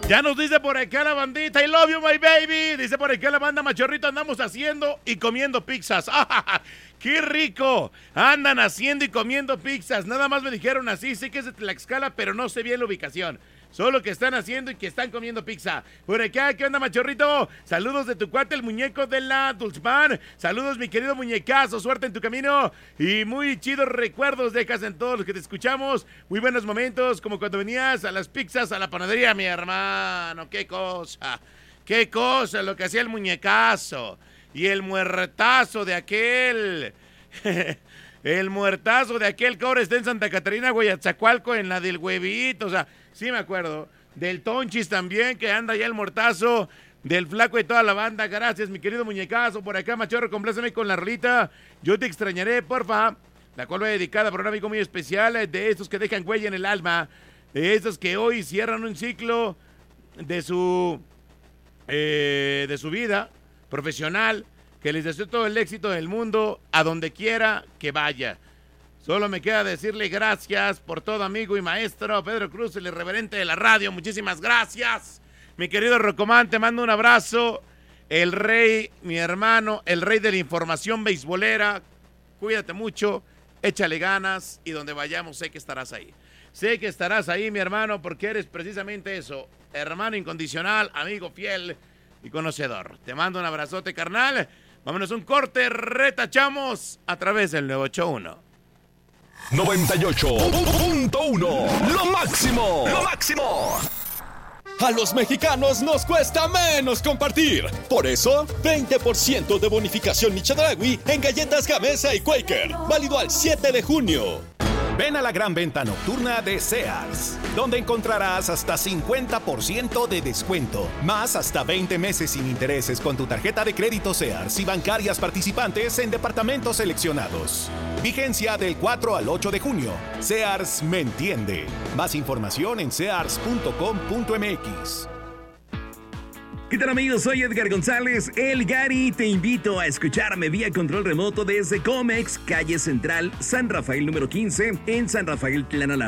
Ya nos dice por acá la bandita, I love you, my baby. Dice por acá la banda Machorrito, andamos haciendo y comiendo pizzas. ¡Qué rico! Andan haciendo y comiendo pizzas. Nada más me dijeron así, sé que es de Tlaxcala, pero no sé bien la ubicación. Solo que están haciendo y que están comiendo pizza. Por acá, ¿qué onda, Machorrito? Saludos de tu cuate, el muñeco de la Dulzman. Saludos, mi querido muñecazo. Suerte en tu camino. Y muy chidos recuerdos dejas en todos los que te escuchamos. Muy buenos momentos, como cuando venías a las pizzas, a la panadería, mi hermano. ¡Qué cosa! ¡Qué cosa lo que hacía el muñecazo! Y el muertazo de aquel... el muertazo de aquel que ahora está en Santa Catarina, Guayatzacualco, en la del huevito, o sea... Sí me acuerdo, del Tonchis también, que anda ya el muertazo, del Flaco y toda la banda. Gracias, mi querido muñecazo. Por acá, Machorro, compláceme con la rolita. Yo te extrañaré, porfa. La cual va dedicada por un amigo muy especial, de estos que dejan huella en el alma, de estos que hoy cierran un ciclo de su vida profesional, que les deseo todo el éxito del mundo, a donde quiera que vaya. Solo me queda decirle gracias por todo, amigo y maestro Pedro Cruz, el irreverente de la radio. Muchísimas gracias. Mi querido Rocomán, te mando un abrazo. El rey, mi hermano, el rey de la información beisbolera. Cuídate mucho, échale ganas y donde vayamos sé que estarás ahí. Sé que estarás ahí, mi hermano, porque eres precisamente eso. Hermano incondicional, amigo fiel y conocedor. Te mando un abrazote, carnal. Vámonos a un corte, retachamos a través del 981. 98.1. Lo máximo. Lo máximo. A los mexicanos nos cuesta menos compartir. Por eso, 20% de bonificación Michedragui en galletas Gamesa y Quaker. Válido al 7 de junio. Ven a la gran venta nocturna de Sears, donde encontrarás hasta 50% de descuento, más hasta 20 meses sin intereses con tu tarjeta de crédito Sears y bancarias participantes en departamentos seleccionados. Vigencia del 4 al 8 de junio. Sears me entiende. Más información en sears.com.mx. ¿Qué tal, amigos? Soy Edgar González, el Gary. Te invito a escucharme vía control remoto desde Comex, calle Central, San Rafael número 15, en San Rafael, Tlalnepantla.